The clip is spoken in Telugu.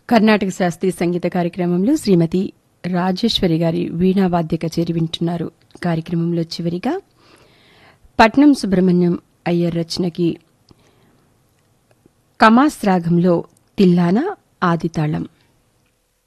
కర్ణాటక శాస్త్రీయ సంగీత కార్యక్రమంలో శ్రీమతి రాజేశ్వరి గారి వీణా వాద్య కచేరి వింటున్నారు. కార్యక్రమంలో చివరిగా పట్నం సుబ్రహ్మణ్యం అయ్యర్ రచనకి కమాస్ రాగంలో తిల్లానా ఆదితాళం.